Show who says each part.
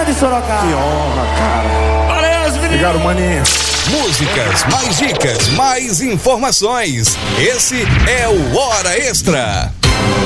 Speaker 1: de Sorocaba.
Speaker 2: Que honra, cara.
Speaker 1: Valeu, meninos.
Speaker 2: Obrigado, maninho.
Speaker 3: Músicas, mais dicas, mais informações. Esse é o Hora Extra.